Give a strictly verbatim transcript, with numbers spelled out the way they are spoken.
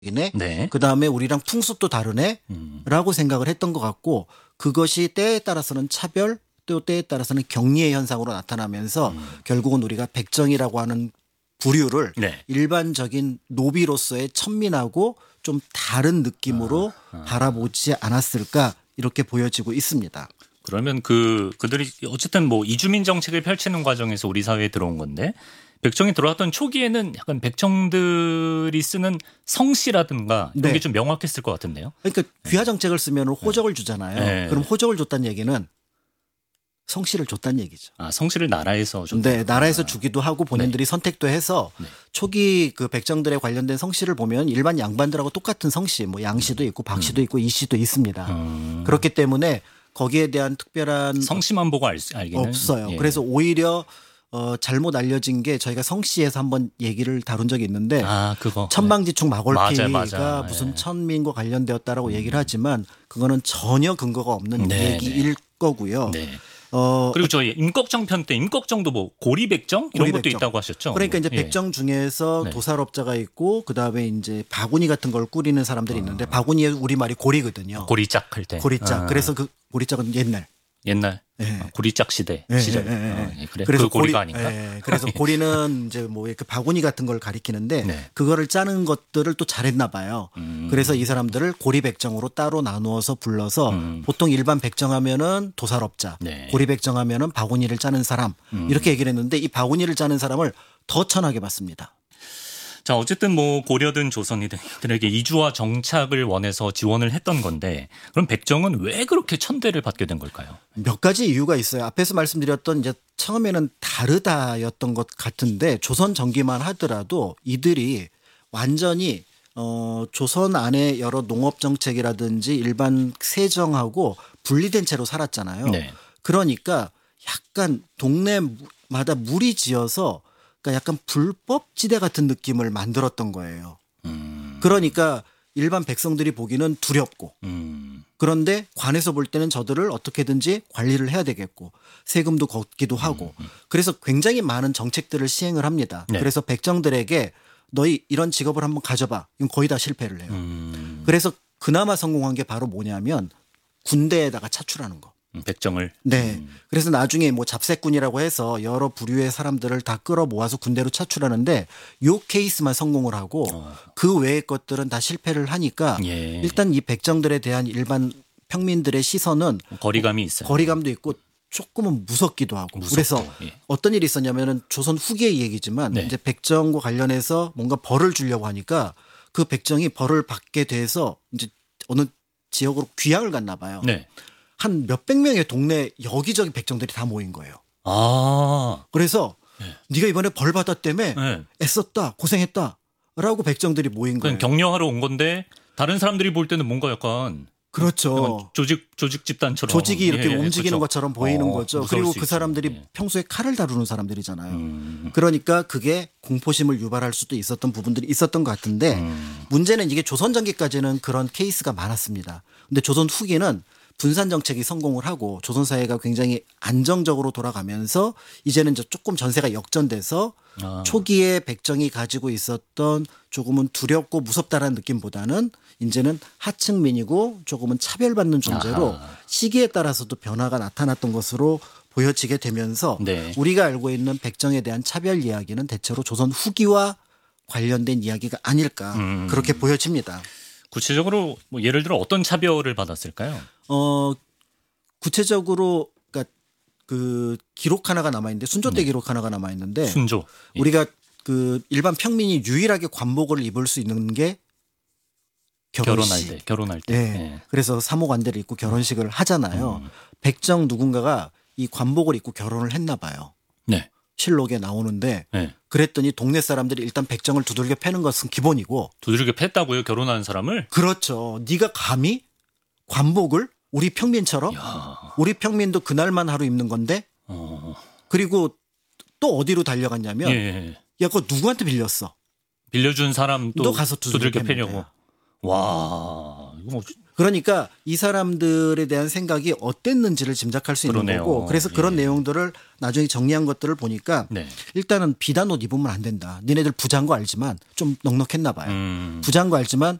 이네. 네. 그다음에 우리랑 풍습도 다르네. 음. 라고 생각을 했던 것 같고 그것이 때에 따라서는 차별 또 때에 따라서는 경리의 현상으로 나타나면서 음. 결국은 우리가 백정이라고 하는 부류를 네. 일반적인 노비로서의 천민하고 좀 다른 느낌으로 아, 아. 바라보지 않았을까 이렇게 보여지고 있습니다. 그러면 그 그들이 어쨌든 뭐 이주민 정책을 펼치는 과정에서 우리 사회에 들어온 건데 백정이 들어왔던 초기에는 약간 백정들이 쓰는 성씨라든가 이런 네. 게 좀 명확했을 것 같은데요. 그러니까 귀화 정책을 쓰면 호적을 주잖아요. 네. 그럼 호적을 줬다는 얘기는 성씨를 줬다는 얘기죠. 아, 성씨를 나라에서 줬다. 네, 나라에서 주기도 하고 본인들이 네. 선택도 해서 네. 초기 그 백정들에 관련된 성씨를 보면 일반 양반들하고 똑같은 성씨, 뭐 양씨도 있고 박씨도 있고 이씨도 있습니다. 음. 그렇기 때문에 거기에 대한 특별한 성씨만 보고 알, 알기는 없어요. 예. 그래서 오히려 어, 잘못 알려진 게 저희가 성씨에서 한번 얘기를 다룬 적이 있는데 아, 그거 천방지축 마골피가 맞아요, 맞아요. 무슨 예. 천민과 관련되었다라고 얘기를 하지만 그거는 전혀 근거가 없는 네, 얘기일 거고요. 네. 어, 그리고 저희 임꺽정 편 때 임꺽정도 뭐 고리백정 이런 것도 고리백정. 있다고 하셨죠. 그러니까 이제 예. 백정 중에서 네. 도살업자가 있고 그다음에 이제 바구니 같은 걸 꾸리는 사람들이 있는데 바구니의 우리말이 고리거든요. 고리짝 할 때. 고리짝. 아, 그래서 그 고리짝은 옛날. 옛날 예. 아, 고리짝 시대 예, 시절. 예, 예, 예. 아, 예, 그래. 그래서 그 고리가 고리- 아닌가? 예, 그래서 고리는 이제 뭐 이렇게 바구니 같은 걸 가리키는데 네. 그거를 짜는 것들을 또 잘했나 봐요. 음. 그래서 이 사람들을 고리백정으로 따로 나누어서 불러서 음. 보통 일반 백정하면은 도살업자, 네. 고리백정하면은 바구니를 짜는 사람 음. 이렇게 얘기를 했는데 이 바구니를 짜는 사람을 더 천하게 봤습니다. 자, 어쨌든 뭐 고려든 조선이든 이들에게 이주와 정착을 원해서 지원을 했던 건데 그럼 백정은 왜 그렇게 천대를 받게 된 걸까요? 몇 가지 이유가 있어요. 앞에서 말씀드렸던 이제 처음에는 다르다였던 것 같은데 조선 전기만 하더라도 이들이 완전히 어 조선 안에 여러 농업 정책이라든지 일반 세정하고 분리된 채로 살았잖아요. 네. 그러니까 약간 동네마다 무리 지어서 그러니까 약간 불법지대 같은 느낌을 만들었던 거예요. 음. 그러니까 일반 백성들이 보기는 두렵고 음. 그런데 관에서 볼 때는 저들을 어떻게든지 관리를 해야 되겠고 세금도 걷기도 하고 그래서 굉장히 많은 정책들을 시행을 합니다. 네. 그래서 백정들에게 너희 이런 직업을 한번 가져봐. 이건 거의 다 실패를 해요. 음. 그래서 그나마 성공한 게 바로 뭐냐면 군대에다가 차출하는 거. 음, 백정을. 네. 음. 그래서 나중에 뭐 잡새꾼이라고 해서 여러 부류의 사람들을 다 끌어 모아서 군대로 차출하는데 요 케이스만 성공을 하고 어. 그 외의 것들은 다 실패를 하니까 예. 일단 이 백정들에 대한 일반 평민들의 시선은 거리감이 있어요. 거리감도 있고 조금은 무섭기도 하고 무섭고, 그래서 예. 어떤 일이 있었냐면은 조선 후기의 얘기지만 네. 이제 백정과 관련해서 뭔가 벌을 주려고 하니까 그 백정이 벌을 받게 돼서 이제 어느 지역으로 귀향을 갔나 봐요. 네. 한 몇백 명의 동네 여기저기 백정들이 다 모인 거예요. 아. 그래서 네. 네가 이번에 벌 받았다며 네. 애썼다 고생했다라고 백정들이 모인 거예요. 그냥 격려하러 온 건데 다른 사람들이 볼 때는 뭔가 약간 그렇죠. 약간 조직 조직 집단처럼 조직이 이렇게 예, 예, 움직이는 그렇죠. 것처럼 보이는 어, 거죠. 무서울 그리고 수 그 있어요. 사람들이 예. 평소에 칼을 다루는 사람들이잖아요. 음. 그러니까 그게 공포심을 유발할 수도 있었던 부분들이 있었던 것 같은데 음. 문제는 이게 조선 전기까지는 그런 케이스가 많았습니다. 근데 조선 후기는 분산 정책이 성공을 하고 조선 사회가 굉장히 안정적으로 돌아가면서 이제는 이제 조금 전세가 역전돼서 아. 초기에 백정이 가지고 있었던 조금은 두렵고 무섭다라는 느낌보다는 이제는 하층민이고 조금은 차별받는 존재로 아하. 시기에 따라서도 변화가 나타났던 것으로 보여지게 되면서 네. 우리가 알고 있는 백정에 대한 차별 이야기는 대체로 조선 후기와 관련된 이야기가 아닐까 음. 그렇게 보여집니다. 구체적으로 뭐 예를 들어 어떤 차별을 받았을까요? 어 구체적으로 그러니까 그 기록 하나가 남아 있는데 순조 때 기록 하나가 남아 있는데 순조. 예. 우리가 그 일반 평민이 유일하게 관복을 입을 수 있는 게 결혼식. 결혼할 때, 결혼할 때. 네. 예. 그래서 사모관대를 입고 결혼식을 하잖아요. 음. 백정 누군가가 이 관복을 입고 결혼을 했나 봐요. 네. 실록에 나오는데 네. 그랬더니 동네 사람들이 일단 백정을 두들겨 패는 것은 기본이고 두드리게 팼다고요? 결혼하는 사람을? 그렇죠. 네가 감히 관복을 우리 평민처럼 야. 우리 평민도 그날만 하루 입는 건데 어. 그리고 또 어디로 달려갔냐면 예, 예. 야 그거 누구한테 빌렸어? 빌려준 사람 또 너 가서 두들겨 두들겨 패는 패려고. 거야. 와. 이거 뭐 그러니까 이 사람들에 대한 생각이 어땠는지를 짐작할 수 있는 그러네요. 거고 그래서 그런 예. 내용들을 나중에 정리한 것들을 보니까 네. 일단은 비단 옷 입으면 안 된다. 니네들 부자인 거 알지만 좀 넉넉했나 봐요. 음. 부자인 거 알지만